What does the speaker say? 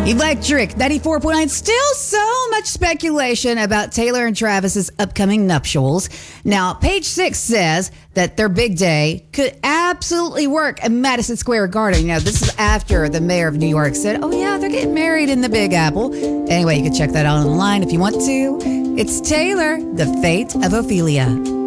Electric 94.9. Still so much speculation about Taylor and Travis's upcoming nuptials. Now, Page Six says that their big day could absolutely work at Madison Square Garden. This is after the mayor of New York said, oh, yeah, they're getting married in the Big Apple. Anyway, you can check that out online if you want to. It's Taylor, The Fate of Ophelia.